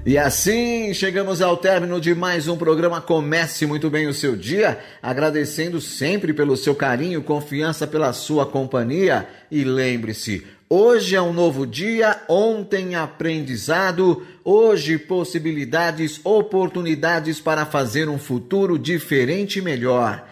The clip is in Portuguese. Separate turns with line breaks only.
E assim chegamos ao término de mais um programa. Comece muito bem o seu dia, agradecendo sempre pelo seu carinho, confiança, pela sua companhia. E lembre-se, hoje é um novo dia, ontem aprendizado, hoje possibilidades, oportunidades para fazer um futuro diferente e melhor.